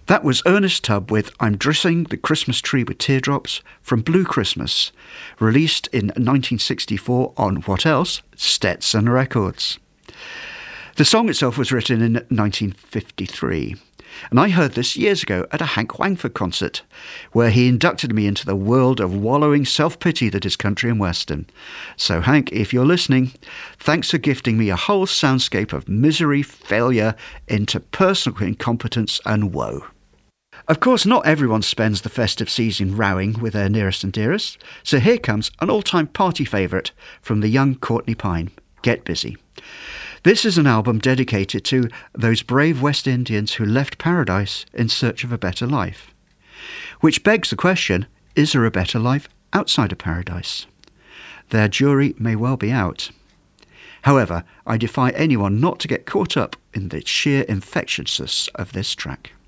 That was Ernest Tubb with I'm Dressing the Christmas Tree with Teardrops from Blue Christmas, released in 1964 on what else? Stetson Records. The song itself was written in 1953, and I heard this years ago at a Hank Wangford concert, where he inducted me into the world of wallowing self-pity that is country and western. So Hank, if you're listening, thanks for gifting me a whole soundscape of misery, failure, interpersonal incompetence and woe. Of course, not everyone spends the festive season rowing with their nearest and dearest, so here comes an all-time party favourite from the young Courtney Pine, Get Busy. This is an album dedicated to those brave West Indians who left paradise in search of a better life. Which begs the question, is there a better life outside of paradise? Their jury may well be out. However, I defy anyone not to get caught up in the sheer infectiousness of this track.